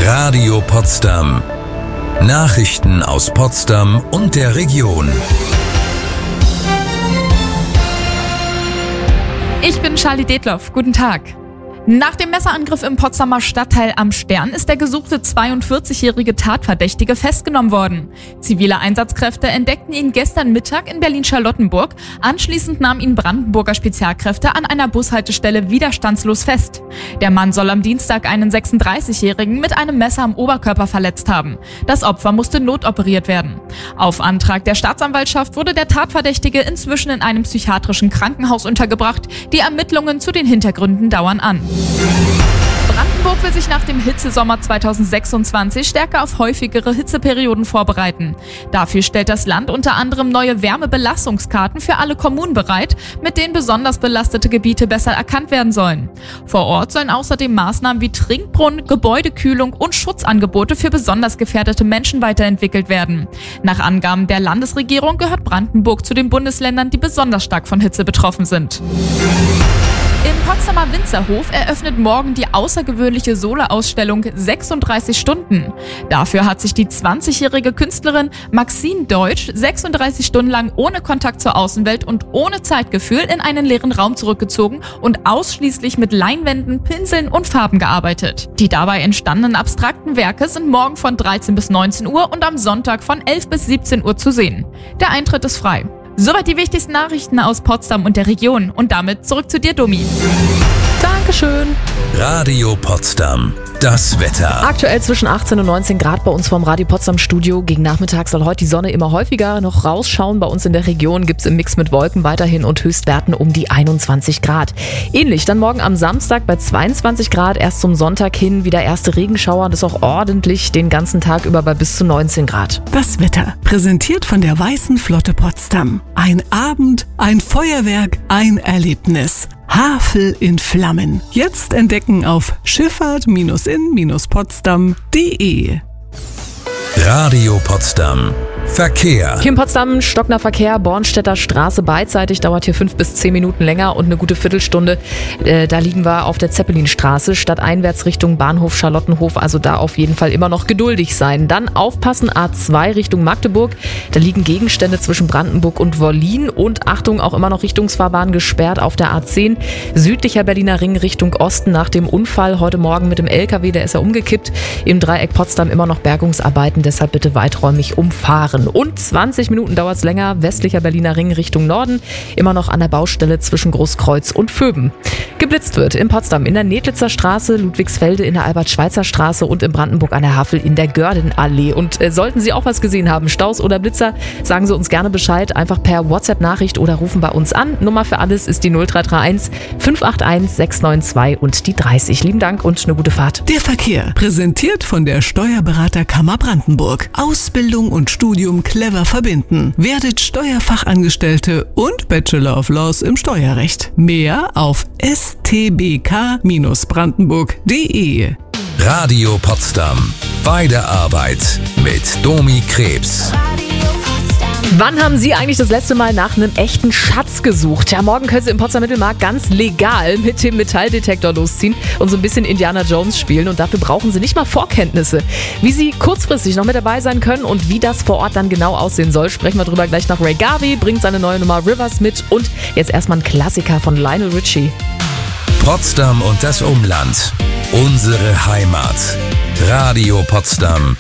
Radio Potsdam. Nachrichten aus Potsdam und der Region. Ich bin Charlie Detloff. Guten Tag. Nach dem Messerangriff im Potsdamer Stadtteil Am Stern ist der gesuchte 42-jährige Tatverdächtige festgenommen worden. Zivile Einsatzkräfte entdeckten ihn gestern Mittag in Berlin-Charlottenburg. Anschließend nahmen ihn Brandenburger Spezialkräfte an einer Bushaltestelle widerstandslos fest. Der Mann soll am Dienstag einen 36-jährigen mit einem Messer am Oberkörper verletzt haben. Das Opfer musste notoperiert werden. Auf Antrag der Staatsanwaltschaft wurde der Tatverdächtige inzwischen in einem psychiatrischen Krankenhaus untergebracht. Die Ermittlungen zu den Hintergründen dauern an. Brandenburg will sich nach dem Hitzesommer 2026 stärker auf häufigere Hitzeperioden vorbereiten. Dafür stellt das Land unter anderem neue Wärmebelastungskarten für alle Kommunen bereit, mit denen besonders belastete Gebiete besser erkannt werden sollen. Vor Ort sollen außerdem Maßnahmen wie Trinkbrunnen, Gebäudekühlung und Schutzangebote für besonders gefährdete Menschen weiterentwickelt werden. Nach Angaben der Landesregierung gehört Brandenburg zu den Bundesländern, die besonders stark von Hitze betroffen sind. Im Potsdamer Winzerhof eröffnet morgen die außergewöhnliche Solo-Ausstellung 36 Stunden. Dafür hat sich die 20-jährige Künstlerin Maxine Deutsch 36 Stunden lang ohne Kontakt zur Außenwelt und ohne Zeitgefühl in einen leeren Raum zurückgezogen und ausschließlich mit Leinwänden, Pinseln und Farben gearbeitet. Die dabei entstandenen abstrakten Werke sind morgen von 13 bis 19 Uhr und am Sonntag von 11 bis 17 Uhr zu sehen. Der Eintritt ist frei. Soweit die wichtigsten Nachrichten aus Potsdam und der Region. Und damit zurück zu dir, Domi. Dankeschön. Radio Potsdam. Das Wetter. Aktuell zwischen 18 und 19 Grad bei uns vom Radio Potsdam Studio. Gegen Nachmittag soll heute die Sonne immer häufiger noch rausschauen. Bei uns in der Region gibt es im Mix mit Wolken weiterhin und Höchstwerten um die 21 Grad. Ähnlich dann morgen am Samstag bei 22 Grad. Erst zum Sonntag hin wieder erste Regenschauer und ist auch ordentlich den ganzen Tag über bei bis zu 19 Grad. Das Wetter, präsentiert von der Weißen Flotte Potsdam. Ein Abend, ein Feuerwerk, ein Erlebnis. Havel in Flammen. Jetzt entdecken auf schifffahrt-in-potsdam.de. Radio Potsdam. Verkehr. Hier in Potsdam stockender Verkehr, Bornstedter Straße beidseitig, dauert hier 5 bis 10 Minuten länger und eine gute Viertelstunde. Da liegen wir auf der Zeppelinstraße, stadteinwärts Richtung Bahnhof Charlottenhof, also da auf jeden Fall immer noch geduldig sein. Dann aufpassen, A2 Richtung Magdeburg, da liegen Gegenstände zwischen Brandenburg und Wollin und Achtung, auch immer noch Richtungsfahrbahn gesperrt auf der A10, südlicher Berliner Ring Richtung Osten nach dem Unfall heute Morgen mit dem LKW, der ist ja umgekippt. Im Dreieck Potsdam immer noch Bergungsarbeiten, deshalb bitte weiträumig umfahren. Und 20 Minuten dauert es länger, westlicher Berliner Ring Richtung Norden, immer noch an der Baustelle zwischen Großkreuz und Vöben. Geblitzt wird in Potsdam in der Nedlitzer Straße, Ludwigsfelde in der Albert-Schweitzer Straße und in Brandenburg an der Havel in der Gördenallee. Und sollten Sie auch was gesehen haben, Staus oder Blitzer, sagen Sie uns gerne Bescheid, einfach per WhatsApp-Nachricht oder rufen bei uns an. Nummer für alles ist die 0331 581 692 und die 30. Lieben Dank und eine gute Fahrt. Der Verkehr, präsentiert von der Steuerberaterkammer Brandenburg. Ausbildung und Studium clever verbinden. Werdet Steuerfachangestellte und Bachelor of Laws im Steuerrecht. Mehr auf stbk-brandenburg.de. Radio Potsdam. Bei der Arbeit mit Domi Krebs. Wann haben Sie eigentlich das letzte Mal nach einem echten Schatz gesucht? Ja, morgen können Sie im Potsdamer Mittelmarkt ganz legal mit dem Metalldetektor losziehen und so ein bisschen Indiana Jones spielen. Und dafür brauchen Sie nicht mal Vorkenntnisse. Wie Sie kurzfristig noch mit dabei sein können und wie das vor Ort dann genau aussehen soll, sprechen wir drüber gleich nach Ray Garvey, bringt seine neue Nummer Rivers mit und jetzt erstmal ein Klassiker von Lionel Richie. Potsdam und das Umland. Unsere Heimat. Radio Potsdam.